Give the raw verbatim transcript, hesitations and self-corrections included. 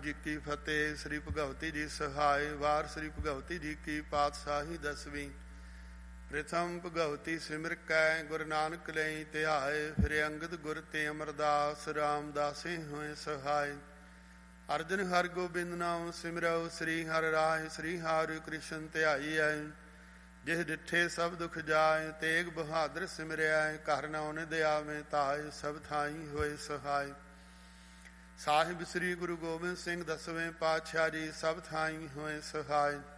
जी की फतेह। श्री भगवती जी सहाय। वार श्री भगवती जी की पातशाही दसवीं। प्रथम भगवती सिमर कै गुरु नानक लई ध्याए। फिर अंगद गुर ते अमरदास रामदासे होए सहाय। अर्जन हर गोबिंद नाम सिमरौ श्री हर राय। श्री हरि कृष्ण ध्याईऐ जिस डिठे सब दुख जाए। तेग बहादुर सिमरिया घर नौन दया में ताए। सब थाई होए सहाय। साहिब श्री गुरु गोबिंद सिंह दसवें पातशाह जी सब थाई होए सहाय।